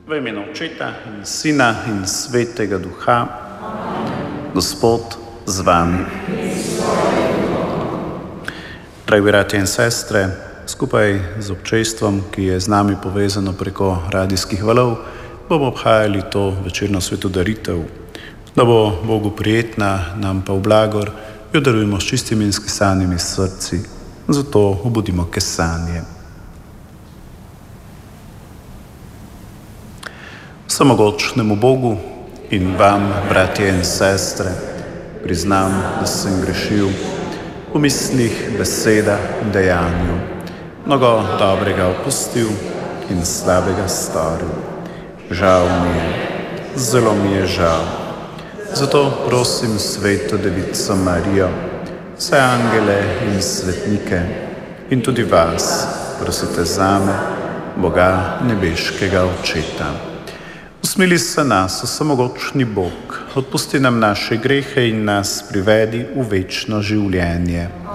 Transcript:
V imenu Očeta in Sina in Svetega Duha, Gospod z vami. Dragi bratje in sestre, skupaj z občestvom, ki je z nami povezano preko radijskih valov, bomo obhajali to večerno svetodaritev. Da bo Bogu prijetna, nam pa v blagor, jo darujemo s čistimi in skesanimi srci. Zato obudimo kesanje. Vsemogočnemu Bogu in vam, bratje in sestre, priznam, da sem grešil v mislih, besedah in dejanju, mnogo dobrega opustil in slabega storil. Žal mi je, zelo mi je žal. Zato prosim Sveto Devico Marijo, vse angele in svetnike in tudi vas, prosite zame, Boga nebeškega Očeta. Usmili se nas, vsemogočni Bog, odpusti nam naše grehe in nas privedi v večno življenje.